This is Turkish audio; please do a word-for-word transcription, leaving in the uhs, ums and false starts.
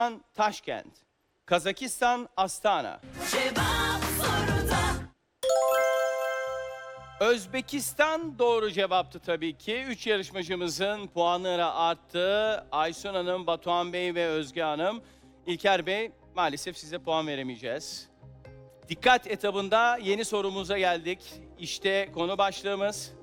Taşkent. Kazakistan Astana. Cevap soruda. Özbekistan doğru cevaptı tabii ki. Üç yarışmacımızın puanları arttı. Aysun Hanım, Batuhan Bey ve Özge Hanım. İlker Bey, maalesef size puan veremeyeceğiz. Dikkat etabında yeni sorumuza geldik. İşte konu başlığımız.